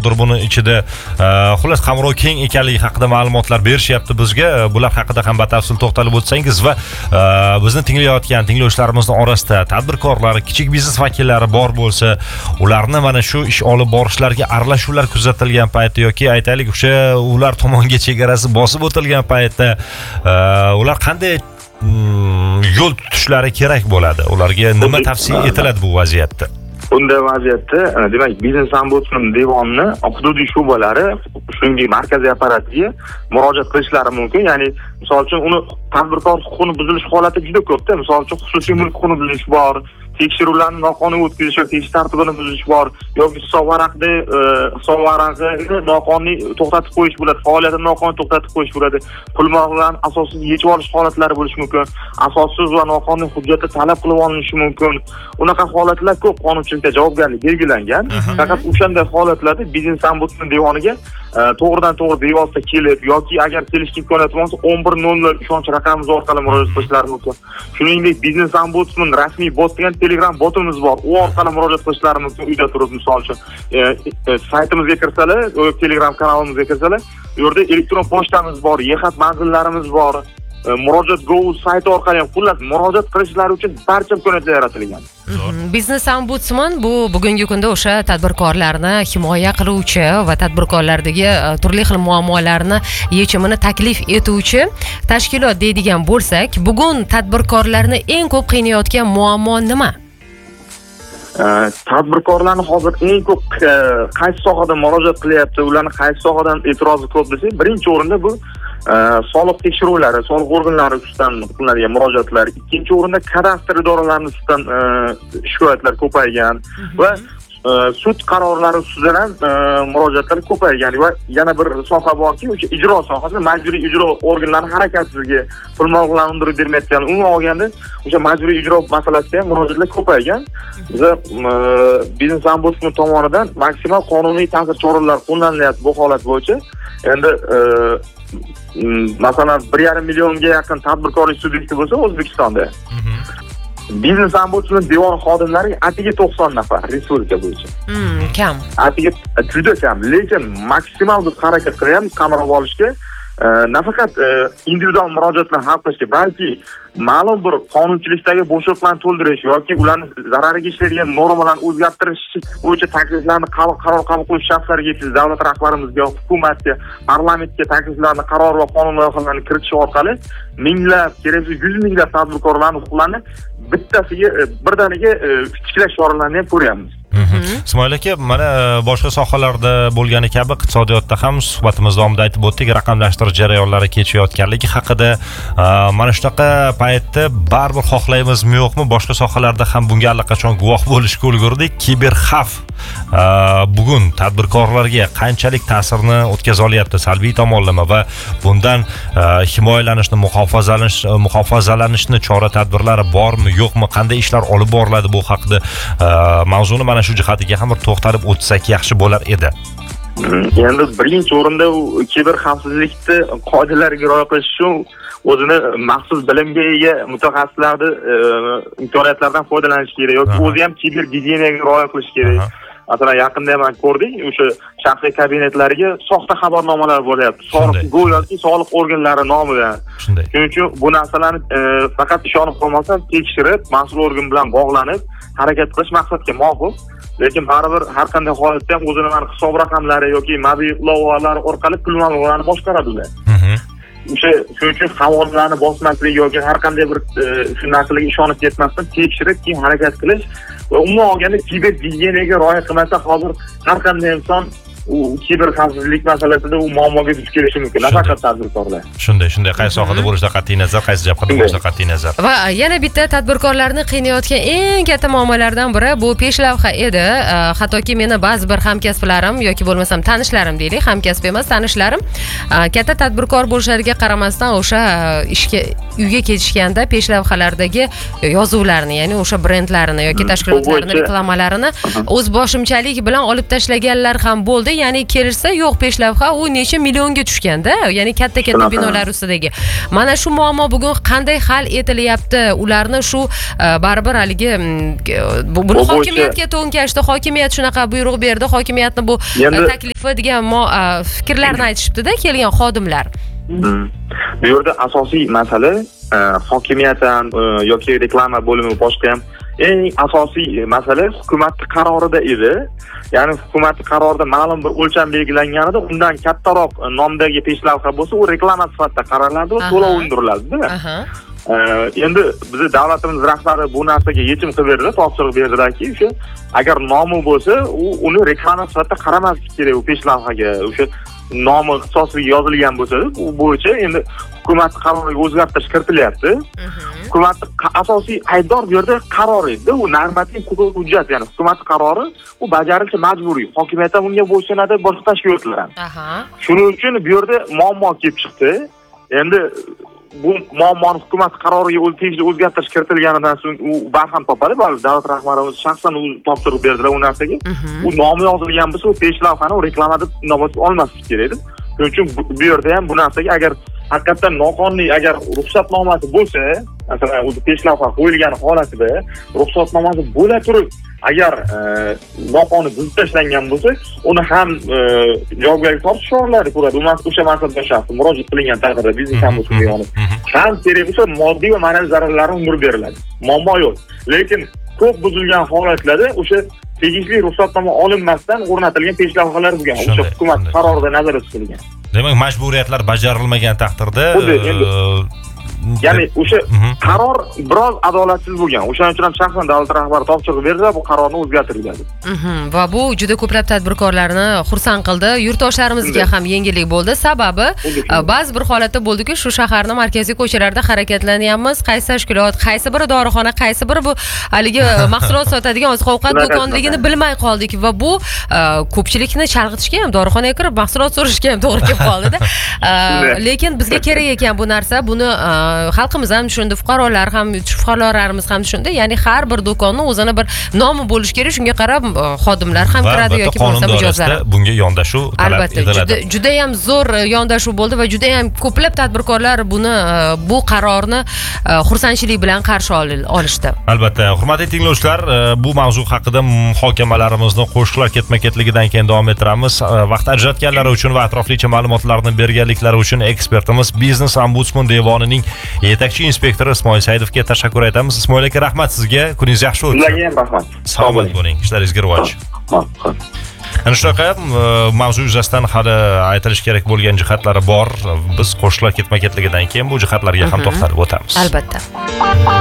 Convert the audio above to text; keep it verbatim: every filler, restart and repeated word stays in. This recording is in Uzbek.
bordir buni ichida. Xullas qamrov keng ekanligi haqida ma'lumotlar berishyapti bizga. Bular haqida ham batafsil to'xtalib o'tsangiz va bizni tinglayotgan tinglovchilarimizning orasida tadbirkorlar, kichik biznes vakillari bor bo'lsa, ularni mana shu ish olib borishlarga aralashuvlar kuzatilgan paytda yoki aytaylik o'sha ular tomonga chegarasi bosib o'tilgan paytda ular qanday yo'l tutishlari kerak bo'ladi? Ularga nima tavsiya etiladi bu vaziyatda? Bunday vaziyatda, demak, biznes ombudsman devonining hududiy shu'balari, shuningdek markaziy apparatiga murojaat qilishlari mumkin. Ya'ni, misol uchun, uni tadbirkor huquqini buzilish holati juda ko'pda. Misol uchun, xususiy mulk huquqini buzilish bor, tekshiruvlarni noqonuniy o'tkazish yoki tekshiruv tartibini buzish bor, yoki hisob varaqda hisob varaqini noqonuniy to'xtatib qo'yish bo'ladi, faoliyatini noqonuniy to'xtatib qo'yish bo'ladi, pul mablag'larini asossiz yechib olish holatlari bo'lishi mumkin, asossiz va noqonuniy hujjatlar talab qilib olinishi mumkin. Unaqa holatlar ko'p qonunchilikda javobgarlik belgilangan. Faqat o'shanday holatlarda biznes ombudsman devoniga to'g'ridan to'g'ri bevosita kelib yoki agar kelishga imkoniyati bo'lsa o'n bir nol nol ishonch raqamimiz orqali murojaat qilishlari mumkin. Shuningdek, biznes ombudsman rasmiy bot degan Telegram botimiz bor. U orqali murojaat qilishlari mumkin. Uyda turib, misol uchun, saytimizga kirsalar, Telegram kanalimizga kirsalar, u yerda elektron pochtamiz bor, yexat manzillarimiz bor. Murojaat Go sayti orqali ham xullas murojaat qilishlari uchun barcha imkoniyatlar yaratilgan. Biznes ombudsman bu bugungi kunda o'sha tadbirkorlarni himoya qiluvchi va tadbirkorlardagi turli xil muammolarni yechimini taklif etuvchi tashkilot deydigan bo'lsak, bugun tadbirkorlarni eng ko'p qiynayotgan muammo nima? Tadbirkorlarni hozir eng ko'p qaysi sohada murojaat qilyapti, ularni qaysi sohadan e'tirozi ko'p desak, birinchi o'rinda bu soliq tekshiruvlari, soliq organlari ustidan qilinadigan murojaatlar, ikkinchi o'rinda kadastr idoralari ustidan shikoyatlar ko'paygan va sud qarorlari ustidan murojaatlar ko'paygan va yana bir soha borki, o'sha ijro sohasida majburiy ijro organlari harakatsizligi, pul mablag'larini undirib bermayotgani, umuman olganda o'sha majburiy ijro masalasida ham murojaatlar ko'paygan. Biz biznes ombudsman tomonidan maksimal qonuniy ta'sir choralari qo'llanilyapti bu holat bo'yicha. Endi masalan bir yarim millionga yaqin tadbirkorlik subyekti bo'lsa O'zbekistonda, biznes ombudsman devon xodimlari atiga to'qson nafar respublika bo'yicha. Kam. Atiga juda kam, lekin maksimal biz harakat qilyapmiz qamrab olishga. Nafaqat individual murojaatlarni hal qilishga, balki ma'lum bir qonunchilikdagi bo'shliqlarni to'ldirish yoki ularni zarariga ishlaydigan normalarni o'zgartirish bo'yicha takliflarni qaror qabul qilish shaxslariga yetkazish, davlat rahbarimizga, hukumatga, parlamentga takliflarni, qaror va qonun loyihalarini kiritish orqali minglab, keraksa yuz minglab tadbirkorlarning huquqlarini bittasiga, birdaniga tiklash choralarini ham ko'ryapmiz. Ismoil aka, mana boshqa sohalarda bo'lgani kabi iqtisodiyotda ham suhbatimiz davomida aytib o'tdik, raqamlashtirish jarayonlari kechayotganligi haqida. Mana shunaqa paytda baribir xohlaymizmi yo'qmi, boshqa sohalarda ham bunga allaqachon guvoh bo'lishga ulgurdik. Kiber xavf bugun tadbirkorlarga qanchalik ta'sirni o'tkaza olyapti, salbiy tomonlama va bundan himoyalanishni, muhofazalanish, muhofazalanishni chora-tadbirlari bormi, yo'qmi, qanday ishlar olib boriladi bu haqida mavzuni mana shu jihatiga ham bir to'xtalib o'tsak yaxshi bo'lar edi. Endi birinchi o'rinda u kiber xavfsizlikni qoidalariga rioya qilish uchun o'zini maxsus bilimga ega mutaxassislarning imkoniyatlaridan foydalanish kerak yoki o'zi ham kiber gigiyenaga rioya qilish kerak. Masalan, yaqinda ham ko'rdik, o'sha shaxsiy kabinetlariga soxta xabarnomalar bo'lyapti. Soliq go'yoki soliq organlari nomidan. Shunday. Shuning uchun bu narsalarni faqat ishonib qolmasdan tekshirib, mas'ul organ bilan bog'lanib harakat qilish maqsadga muvofiq. Lekin baribir har qanday holatda ham o'zini hisob raqamlari yoki mobil ilovalari orqali pul mablag'larini boshqaradi ular. O'sha shuning uchun havolalarni bosmaslik yoki har qanday bir shu narsalarga ishonib ketmasdan tekshirib keyin harakat qilish va umuman olganda kiber gigiyenaga rioya qilmasa hozir har qanday inson u kiber xavfsizlik masalasida u muammoga duch kelishi mumkin, nafaqat tadbirkorlar. Shunday, shunday qaysi sohada bo'lishidan qat'iy nazar, qaysi jabhada bo'lishidan qat'iy nazar. Va yana bitta tadbirkorlarni qiynayotgan eng katta muammolardan biri bu peshlavha edi. Hattoki meni ba'zi bir hamkasblarim yoki bo'lmasam tanishlarim deylik, hamkasb emas, tanishlarim katta tadbirkor bo'lishlariga qaramasdan o'sha ishga uyga ketishganda peshlavhalardagi yozuvlarni, ya'ni o'sha brendlarini yoki tashkilotlarning reklamalarini o'z boshimchalik bilan olib tashlaganlar ham bo'ldi. ya'ni kelishsa yo'q peshlavha u necha millionga tushganda, ya'ni katta katta binolar ustidagi. Mana shu muammo bugun qanday hal etilyapti? Ularni shu baribir haligi buni hokimiyatga to'nkashdi, hokimiyat shunaqa buyruq berdi, hokimiyatni bu taklifi degan fikrlarni aytishibdi-da kelgan xodimlar. Bu yerda asosiy masala hokimiyat ham yoki reklama bo'limi boshqa ham eng asosiy masala hukumatning qarorida edi. Ya'ni hukumatning qarorida ma'lum bir o'lcham belgilanganida undan kattaroq nomdagi peshlavha bo'lsa, u reklama sifatida qaraladi va to'lov undiriladi-da. Endi bizning davlatimiz rahbari bu narsaga yechim qilib berdi, topshiriq berdiki, o'sha agar nomi bo'lsa, u uni reklama sifatida qaramaslik kerak u peshlavhaga. O'sha nomi ixtisosligiga yozilgan bo'lsa, u bo'yicha endi hukumat qaroriga o'zgartirish kiritilyapti. Hukumatning asosiy aybdor bu yerda qaror edi. U normativ huquqiy hujjat, ya'ni hukumat qarori u bajarilishi majburiy. Hokimiyat ham unga bo'ysunadi, boshqa tashkilotlar ham. Shuning uchun bu yerda muammo kelib chiqdi. Endi bu muammoni hukumat qaroriga tegishli o'zgartirish kiritilganidan so'ng u barham topadi. Davlat rahbarimiz shaxsan u topshiriq berdilar u narsaga. U nomi yozilgan bo'lsa, u peshlavhani reklama deb inobatga olmaslik kerak edi. Shuning uchun bu yerda ham bu narsaga agar haqiqatan noqonuniy agar ruxsatnomasi bo'lsa, masalan, o'zi peshlavha qo'yilgan holatida ruxsatnomasi bo'la turib, agar noqonuniy buzib tashlangan bo'lsa, uni ham javobgarlikka tortish choralari ko'radi. O'sha mansabdor shaxs murojaat qilingan taqdirda biznes ombudsmanga yonib, ham kerak bo'lsa moddiy va ma'naviy zararlarni undirib beriladi. Muammo yo'q. Lekin ko'p buzilgan holatlarda o'sha tegishli ruxsatnoma olinmasdan o'rnatilgan peshlavhalar bo'lgan. O'sha hukumat qarorida nazarda tutilgan. Demak, majburiyatlar bajarilmagan taqdirda ya'ni o'sha qaror biroz adolatsiz bo'lgan. O'shaning uchun ham shaxsan davlat rahbari topshiriq berdi, bu qarorni o'zgartiriladi. Va bu juda ko'plab tadbirkorlarni xursand qildi. Yurtdoshlarimizga ham yengillik bo'ldi. Sababi ba'zi bir holatda bo'ldiki, shu shaharning markaziy ko'chalarida harakatlanyapmiz. Qaysi tashkilot, qaysi biri dorixona, qaysi biri bu haligi mahsulot sotadigan oziq-ovqat do'konligini bilmay qoldik va bu ko'pchilikni chalg'itishga ham, dorixonaga kirib mahsulot so'rashga ham to'g'ri kelib qoldi-da. Lekin bizga kerak ekan bu narsa. Buni xalqimiz ham tushundi, fuqarolar ham, fuqarolarimiz ham tushundi. Ya'ni har bir do'konni o'zini bir nomi bo'lishi kerak. Shunga qarab xodimlar ham kiradi yoki bo'lmasa mijozlar. Bunga yondashuv talab etiladi. Albatta, juda ham zo'r yondashuv bo'ldi va juda ham ko'plab tadbirkorlar buni bu qarorni xursandchilik bilan qarshi olishdi. Albatta, hurmatli tinglovchilar, bu mavzu haqida muhokamalarimizni qo'shiqlar ketma-ketligidan keyin davom ettiramiz. Vaqt ajratganlari uchun va atroflicha ma'lumotlarni berganliklari uchun ekspertimiz Biznes ombudsman devonining yetakchi inspektori Ismoil Saidovga tashakkur aytamiz. Ismoil aka, rahmat sizga. Kuningiz yaxshi o'tsin. Sizlarga ham rahmat. Salomat bo'ling. Ishlaringizga rivoj. Ana shunaqa mavzu yuzasidan hali aytilish kerak bo'lgan jihatlari bor. Biz qo'shiqlar ketma-ketligidan keyin bu jihatlarga ham to'xtalib o'tamiz. Albatta.